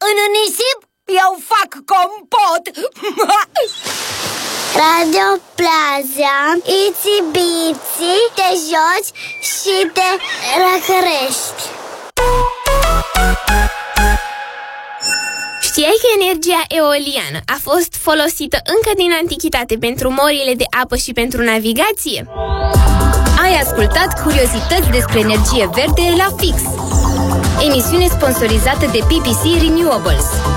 În nisip eu fac compot. Radio Plaza, Itsy Bitsy, te joci și te răcărești. Știai că energia eoliană a fost folosită încă din antichitate pentru morile de apă și pentru navigație? Ai ascultat curiozități despre energie verde la Fix, emisiune sponsorizată de PPC Renewables.